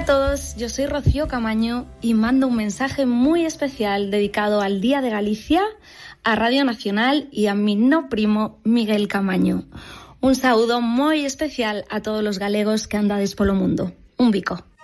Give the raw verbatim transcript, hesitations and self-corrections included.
a todos, yo soy Rocío Camaño y mando un mensaje muy especial dedicado al Día de Galicia, a Radio Nacional y a mi no primo Miguel Camaño. Un saúdo moi especial a todos os galegos que andades polo mundo. Un bico.